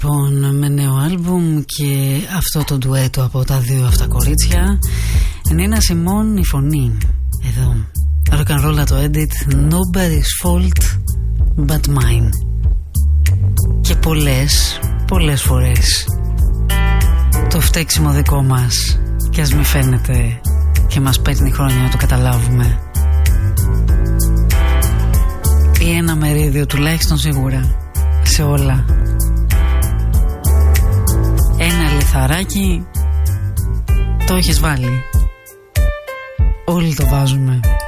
Λοιπόν, με νέο άλμπουμ και αυτό το ντουέτο από τα δύο αυτά κορίτσια. Νίνα Σιμών η φωνή. Εδώ Rock and Roll το edit. Nobody's fault but mine. Και πολλές φορές το φταίξιμο δικό μας, κι ας μη φαίνεται και μας παίρνει χρόνια να το καταλάβουμε, ή ένα μερίδιο τουλάχιστον σίγουρα σε όλα. Ένα λιθαράκι το έχεις βάλει. Όλοι το βάζουμε.